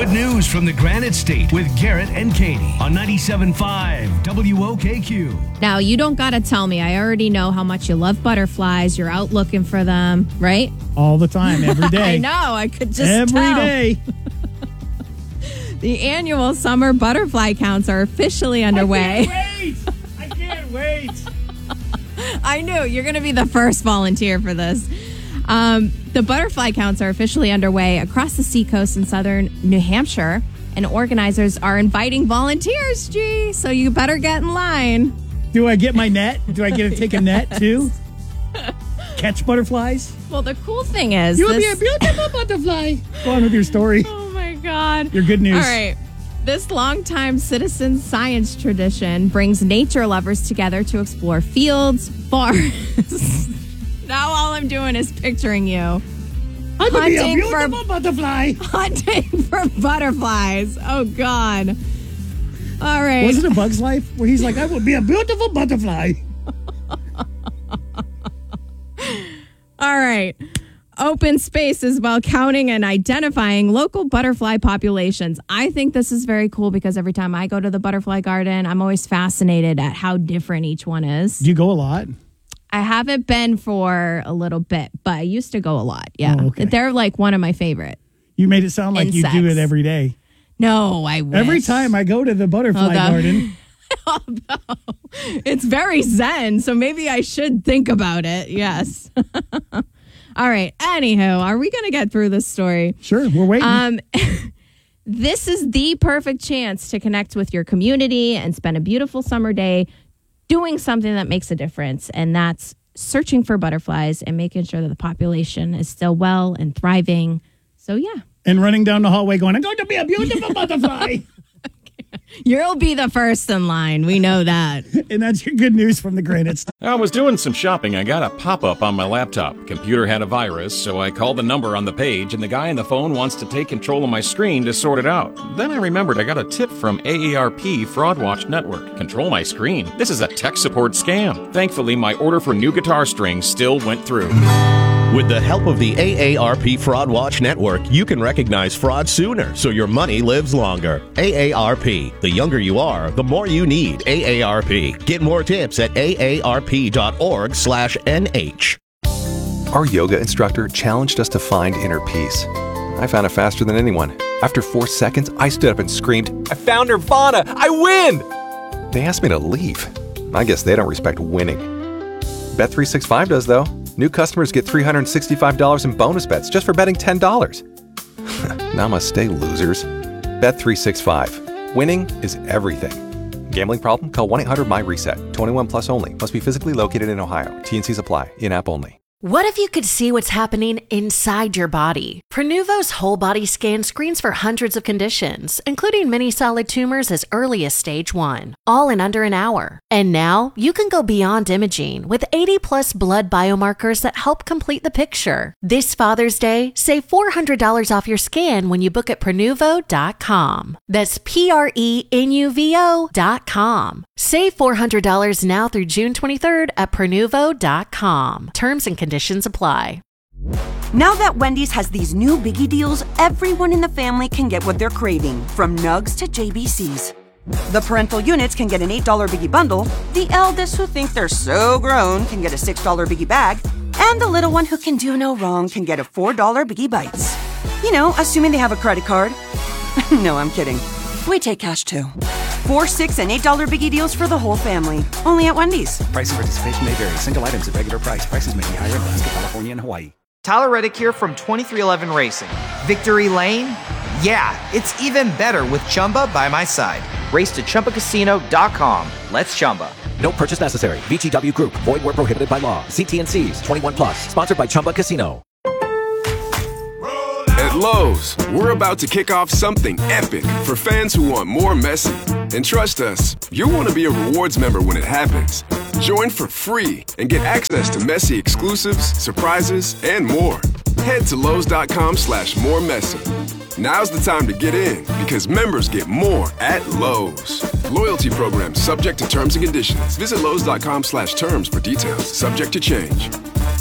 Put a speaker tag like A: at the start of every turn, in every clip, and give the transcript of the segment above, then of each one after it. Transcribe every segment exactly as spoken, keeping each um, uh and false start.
A: good news from the Granite State with Garrett and Katie on ninety-seven point five W O K Q.
B: Now, you don't got to tell me. I already know how much you love butterflies. You're out looking for them, right?
C: All the time, every day.
B: I know. I could just
C: Every
B: tell.
C: day.
B: The annual summer butterfly counts are officially underway.
C: I can't wait. I can't wait.
B: I knew. You're going to be the first volunteer for this. Um, the butterfly counts are officially underway across the seacoast in southern New Hampshire, and organizers are inviting volunteers, gee, so you better get in line.
C: Do I get my net? Do I get to take a net, too? Catch butterflies?
B: Well, the cool thing is...
C: You'll
B: this...
C: be a beautiful butterfly. Go on with your story.
B: Oh, my God.
C: Your good news.
B: All right. This longtime citizen science tradition brings nature lovers together to explore fields, forests... Now all I'm doing is picturing you.
C: I'm going to be a
B: hunting
C: beautiful
B: for,
C: butterfly.
B: Hunting for butterflies. Oh, God. All right.
C: Was it A Bug's Life? Where he's like, I will be a beautiful butterfly.
B: All right. Open spaces while counting and identifying local butterfly populations. I think this is very cool because every time I go to the butterfly garden, I'm always fascinated at how different each one is.
C: Do you go a lot?
B: I haven't been for a little bit, but I used to go a lot. Yeah.
C: Oh, okay.
B: They're like one of my favorite.
C: You made it sound like
B: Insects.
C: you do it every day.
B: No, I wish.
C: Every time I go to the butterfly
B: Although,
C: garden.
B: although it's very zen, so maybe I should think about it. Yes. All right. Anywho, are we going to get through this story?
C: Sure, we're waiting.
B: Um, this is the perfect chance to connect with your community and spend a beautiful summer day doing something that makes a difference, and that's searching for butterflies and making sure that the population is still well and thriving. So, yeah.
C: And running down the hallway going, I'm going to be a beautiful butterfly.
B: You'll be the first in line. We know that.
C: And that's your good news from the Granite State.
D: I was doing some shopping. I got a pop-up on my laptop. Computer had a virus, so I called the number on the page, and the guy on the phone wants to take control of my screen to sort it out. Then I remembered I got a tip from A A R P Fraud Watch Network. Control my screen? This is a tech support scam. Thankfully, my order for new guitar strings still went through.
E: With the help of the A A R P Fraud Watch Network, you can recognize fraud sooner so your money lives longer. A A R P. The younger you are, the more you need A A R P. Get more tips at aarp.org slash NH.
F: Our yoga instructor challenged us to find inner peace. I found it faster than anyone. After four seconds, I stood up and screamed, I found Nirvana! I win! They asked me to leave. I guess they don't respect winning. Bet three sixty-five does, though. New customers get three hundred sixty-five dollars in bonus bets just for betting ten dollars. Namaste, losers. Bet three sixty-five. Winning is everything. Gambling problem? Call one eight hundred M Y reset. twenty-one plus only. Must be physically located in Ohio. T and Cs apply. In-app only.
G: What if you could see what's happening inside your body? Prenuvo's whole body scan screens for hundreds of conditions, including many solid tumors as early as stage one, all in under an hour. And now you can go beyond imaging with eighty plus blood biomarkers that help complete the picture. This Father's Day, save four hundred dollars off your scan when you book at Prenuvo dot com. That's P R E N U V O dot com. Save four hundred dollars now through June twenty-third at Prenuvo dot com. Terms and conditions apply.
H: Now that Wendy's has these new biggie deals, everyone in the family can get what they're craving, from nugs to J B Cs. The parental units can get an eight dollar biggie bundle, the eldest who think they're so grown can get a six dollar biggie bag, and the little one who can do no wrong can get a four dollar biggie bites. You know, assuming they have a credit card. No, I'm kidding. We take cash too. Four, six, and eight dollar biggie deals for the whole family. Only at Wendy's.
I: Price and participation may vary. Single items at regular price. Prices may be higher in Alaska, California, and Hawaii.
J: Tyler Reddick here from twenty-three eleven Racing. Victory Lane? Yeah, it's even better with Chumba by my side. Race to Chumba Casino dot com. Let's Chumba.
K: No purchase necessary. V G W Group. Void where prohibited by law. See T and Cs. twenty-one plus. Sponsored by Chumba Casino.
L: At Lowe's, we're about to kick off something epic for fans who want more Messi. And trust us, you'll want to be a rewards member when it happens. Join for free and get access to Messi exclusives, surprises, and more. Head to Lowe's.com slash more Messi. Now's the time to get in because members get more at Lowe's. Loyalty program subject to terms and conditions. Visit Lowe's.com slash terms for details. Subject to change.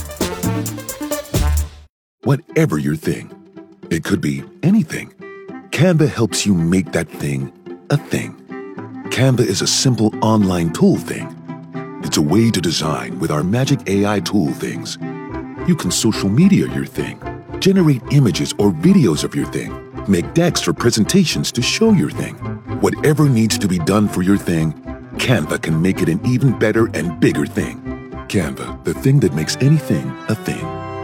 M: Whatever your thing, it could be anything. Canva helps you make that thing a thing. Canva is a simple online tool thing. It's a way to design with our magic A I tool things. You can social media your thing, generate images or videos of your thing, make decks for presentations to show your thing. Whatever needs to be done for your thing, Canva can make it an even better and bigger thing. Canva, the thing that makes anything a thing.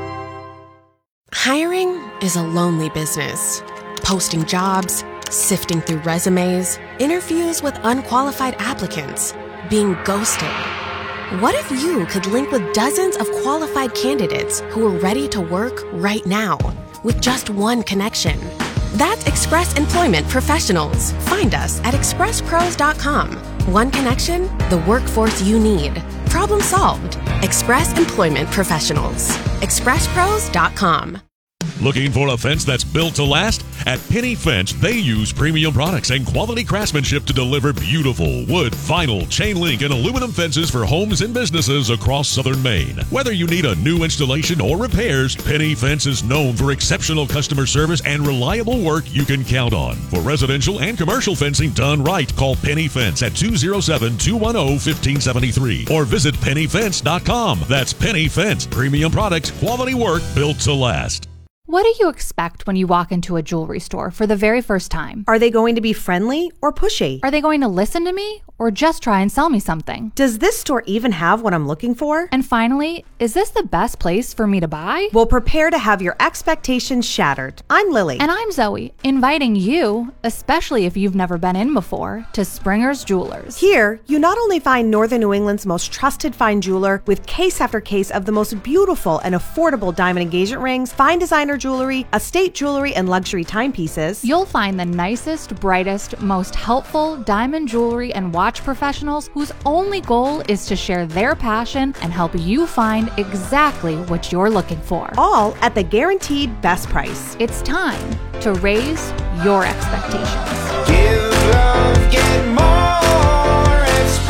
N: Hiring is a lonely business. Posting jobs, sifting through resumes, interviews with unqualified applicants, being ghosted. What if you could link with dozens of qualified candidates who are ready to work right now with just one connection? That's Express Employment Professionals. Find us at express pros dot com. One connection, the workforce you need. Problem solved. Express Employment Professionals. express pros dot com.
O: Looking for a fence that's built to last? At Penny Fence, they use premium products and quality craftsmanship to deliver beautiful wood, vinyl, chain link, and aluminum fences for homes and businesses across southern Maine. Whether you need a new installation or repairs, Penny Fence is known for exceptional customer service and reliable work you can count on. For residential and commercial fencing done right, call Penny Fence at two oh seven, two one oh, one five seven three or visit penny fence dot com. That's Penny Fence. Premium products, quality work built to last.
P: What do you expect when you walk into a jewelry store for the very first time?
Q: Are they going to be friendly or pushy?
P: Are they going to listen to me or just try and sell me something?
Q: Does this store even have what I'm looking for?
P: And finally, is this the best place for me to buy?
Q: Well, prepare to have your expectations shattered. I'm Lily.
P: And I'm Zoe, inviting you, especially if you've never been in before, to Springer's Jewelers.
Q: Here, you not only find Northern New England's most trusted fine jeweler with case after case of the most beautiful and affordable diamond engagement rings, fine designer jewelry, estate jewelry, and luxury timepieces.
P: You'll find the nicest, brightest, most helpful diamond jewelry and watch professionals whose only goal is to share their passion and help you find exactly what you're looking for.
Q: All at the guaranteed best price.
P: It's time to raise your expectations.
R: Give love, get more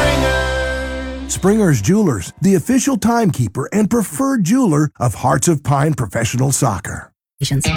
R: at Springer.
S: Springer's Jewelers, the official timekeeper and preferred jeweler of Hearts of Pine Professional Soccer.